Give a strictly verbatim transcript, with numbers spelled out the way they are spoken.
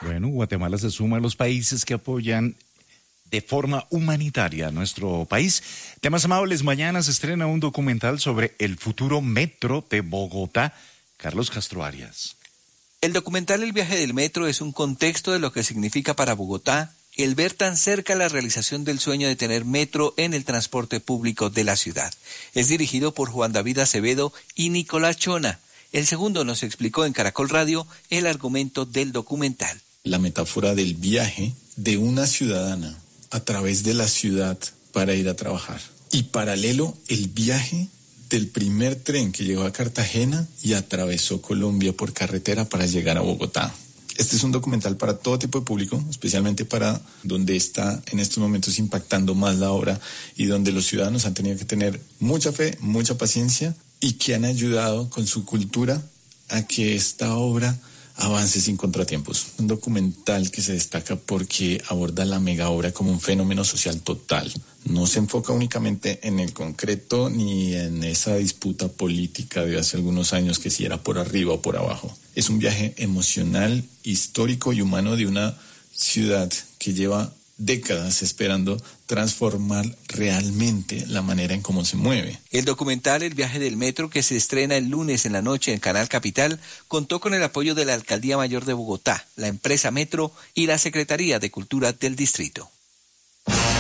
Bueno, Guatemala se suma a los países que apoyan de forma humanitaria a nuestro país. Temas amables, mañana se estrena un documental sobre el futuro metro de Bogotá. Carlos Castro Arias. El documental El viaje del metro es un contexto de lo que significa para Bogotá el ver tan cerca la realización del sueño de tener metro en el transporte público de la ciudad. Es dirigido por Juan David Acevedo y Nicolás Chona. El segundo nos explicó en Caracol Radio el argumento del documental. La metáfora del viaje de una ciudadana a través de la ciudad para ir a trabajar. Y paralelo, el viaje del primer tren que llegó a Cartagena y atravesó Colombia por carretera para llegar a Bogotá. Este es un documental para todo tipo de público, especialmente para donde está en estos momentos impactando más la obra y donde los ciudadanos han tenido que tener mucha fe, mucha paciencia y que han ayudado con su cultura a que esta obra avance sin contratiempos. Un documental que se destaca porque aborda la mega obra como un fenómeno social total. No se enfoca únicamente en el concreto ni en esa disputa política de hace algunos años que si era por arriba o por abajo. Es un viaje emocional, histórico y humano de una ciudad que lleva décadas esperando transformar realmente la manera en cómo se mueve. El documental El viaje del metro, que se estrena el lunes en la noche en Canal Capital, contó con el apoyo de la Alcaldía Mayor de Bogotá, la empresa Metro y la Secretaría de Cultura del Distrito.